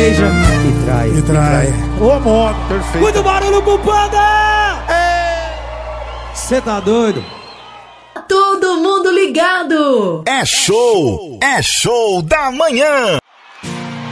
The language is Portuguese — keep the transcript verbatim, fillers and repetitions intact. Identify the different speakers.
Speaker 1: beija e trai.
Speaker 2: E trai. Ô, modo.
Speaker 3: Perfeito.
Speaker 1: Muito barulho pro Panda! Cê tá doido?
Speaker 4: Todo mundo ligado.
Speaker 5: É show, é show da manhã.